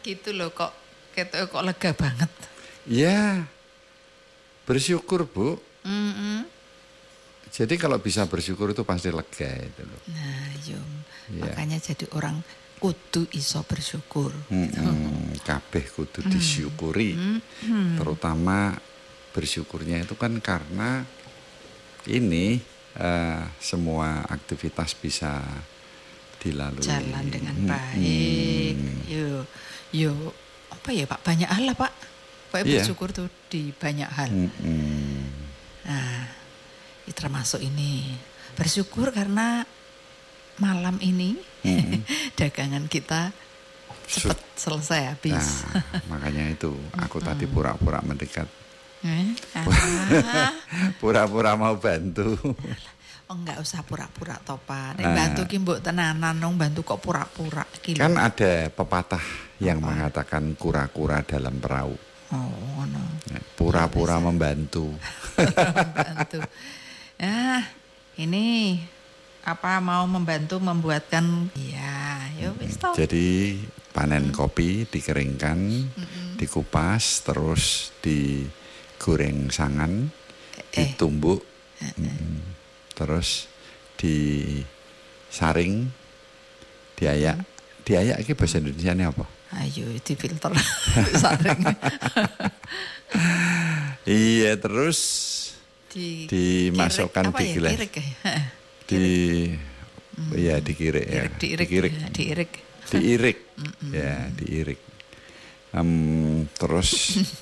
Gitu loh kok lega banget. Ya, bersyukur Bu. Mm-mm. Jadi kalau bisa bersyukur itu pasti lega itu loh. Nah, Ya. makanya jadi orang kudu iso bersyukur. Kabeh kudu disyukuri. Terutama bersyukurnya itu kan karena ini semua aktivitas bisa dilalui. Jalan dengan baik. Yo apa ya Pak, banyak hal lah Pak. Bersyukur tuh di banyak hal. Nah, termasuk ini bersyukur karena malam ini dagangan kita cepat selesai habis. Nah, makanya itu aku tadi pura-pura mendekat. Pura-pura mau bantu. Oh, enggak usah pura-pura toh Pak. Nek bantu ki mbok tenanan nong bantu kok pura-pura ki. Kan ada pepatah yang mengatakan kura-kura dalam perahu. Oh, no. Pura-pura membantu. Membantu. Nah, ini mau membantu membuatkan wis toh. Jadi panen kopi dikeringkan, dikupas, terus digoreng sangan, ditumbuk, terus disaring, diayak. Diayak iki bahasa Indonesianya apa? Ayo difilter saring. Iya, terus dimasukkan di gelas. Dikirik ya. Diirik. Ya, diirik. Terus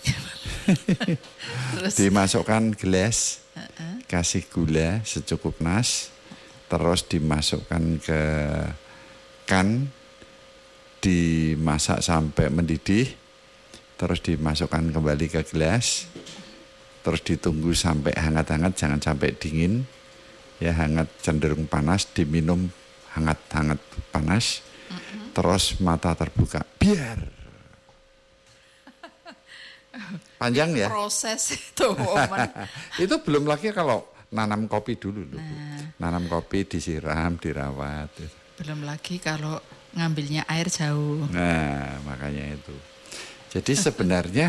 dimasukkan gelas, kasih gula secukupnya, terus dimasukkan ke kan, dimasak sampai mendidih, terus dimasukkan kembali ke gelas, terus ditunggu sampai hangat-hangat, jangan sampai dingin. Ya, hangat cenderung panas, diminum hangat-hangat panas, terus mata terbuka, biar. Panjang ya? Proses itu. Itu belum lagi kalau nanam kopi dulu loh. Nanam kopi disiram, dirawat. Belum lagi kalau ngambilnya air jauh. Nah, makanya itu. Jadi sebenarnya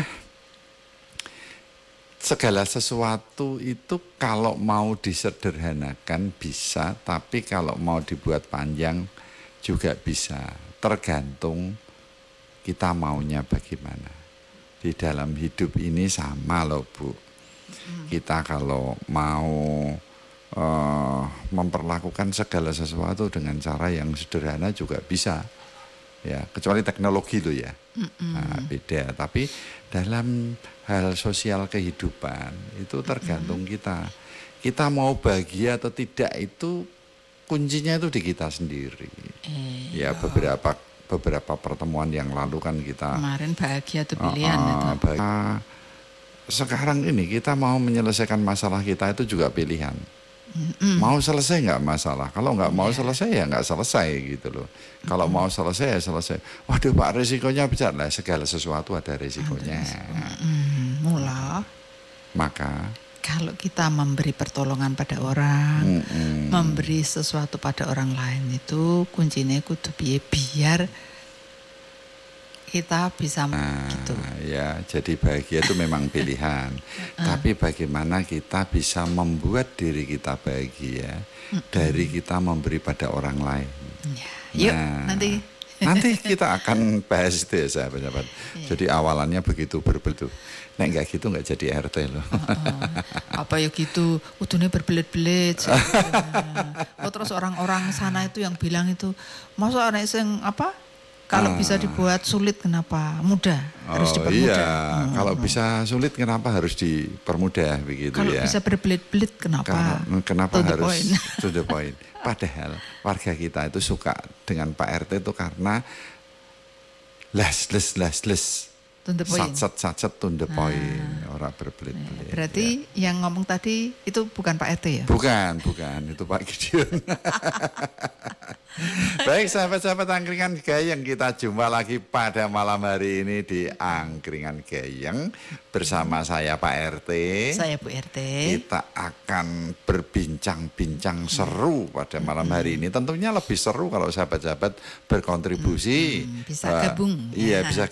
segala sesuatu itu kalau mau disederhanakan bisa, tapi kalau mau dibuat panjang juga bisa. Tergantung kita maunya bagaimana. Di dalam hidup ini sama loh Bu. Kita kalau mau memperlakukan segala sesuatu dengan cara yang sederhana juga bisa. Ya, kecuali teknologi loh ya. Nah, beda. Tapi dalam hal sosial kehidupan itu tergantung kita. Kita mau bahagia atau tidak itu kuncinya itu di kita sendiri. Ya, beberapa pertemuan yang lalu kan kita kemarin bahagia itu pilihan itu. Sekarang ini kita mau menyelesaikan masalah kita itu juga pilihan. Mau selesai nggak masalah. Kalau nggak mau selesai ya nggak selesai gitu loh. Kalau mau selesai ya selesai. Waduh Pak, resikonya besar lah. Segala sesuatu ada resikonya. Mula. Maka kalau kita memberi pertolongan pada orang, memberi sesuatu pada orang lain itu kuncinya kudu biar kita bisa gitu. Ya, jadi bahagia itu memang pilihan. Tapi bagaimana kita bisa membuat diri kita bahagia dari kita memberi pada orang lain. Yuk, nanti kita akan bahas itu ya sahabat-sahabat. Jadi awalannya begitu berbelit. Nek enggak gitu enggak jadi RT loh. Apa ya gitu, udune berbelit-belit. Terus orang-orang sana itu yang bilang itu, masa anak sing apa? Kalau bisa dibuat sulit kenapa mudah? Harus dipermudah. Iya, kalau bisa sulit kenapa harus dipermudah begitu kalau ya. Kalau bisa berbelit-belit kenapa? Kenapa harus to the point? Padahal warga kita itu suka dengan Pak RT itu karena les. To the point. Sat to the point. Orang berbelit-belit. Berarti yang ngomong tadi itu bukan Pak RT ya? Bukan, itu Pak Gideon. Baik sahabat-sahabat Angkringan Gayeng, kita jumpa lagi pada malam hari ini di Angkringan Gayeng bersama saya Pak RT. Saya Bu RT. Kita akan berbincang-bincang seru pada malam hari ini. Tentunya lebih seru kalau sahabat-sahabat berkontribusi. Bisa gabung. Iya, bisa